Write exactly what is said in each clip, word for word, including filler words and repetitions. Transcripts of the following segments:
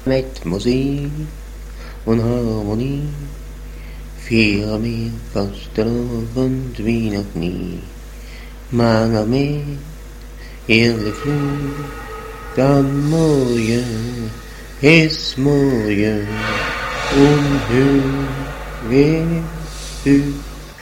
Mit Musik und Harmonie feiern wir Fastelavond wie noch nie. Mange med hele flod, dann morgen ist morgen und hur wer hur.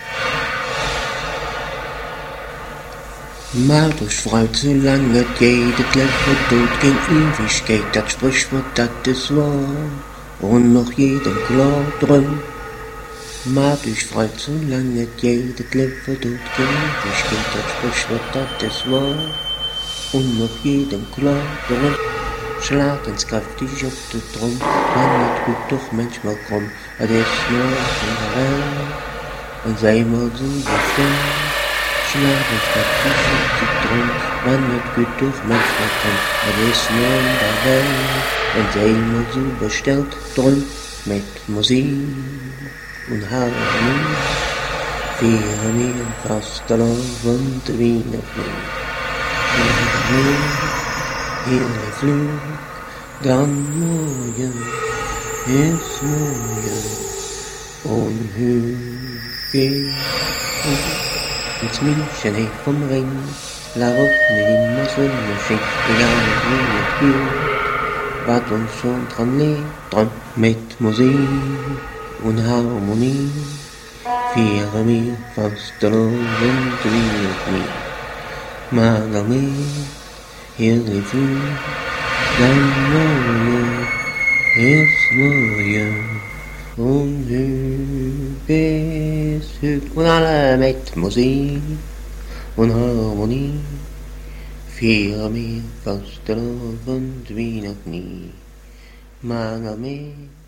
Maar dus fruit zolang het geht, het lebt dood geen Ewigkeit, das Sprichwort, das ist wahr, und noch jedem klar drum. Maar dus fruit zolang het geht, het lebt dood geen Ewigkeit, das Sprichwort, das ist wahr, und noch jedem klar drum. Schlag ins kräftig auf den Drum, man wird gut doch manchmal krumm, es ist nur in der Welt, und sei mal so befreit. Schlag ins kräftig auf den Drum, man wird gut doch manchmal krumm, es ist nur in der Welt, und sei mal so bestellt drum, mit Musik und Harmonie, feiern wir Fastelavond wie noch nie. Feiern wir hele Flug, dann morgen ist morgen und hur geht ins München hey vom Ring, la Woche immer Sonne schenkt, egal wie es geht, was uns schon dran liegt, dran mit Musik und Harmonie, feiern wir Fastelavond wie noch nie. Mal mehr hele Flug, dann morgen ist morgen und hur bis hur. Und alle mit Musik und Harmonie feiern wir Fastelavond wie noch nie. Mange mehr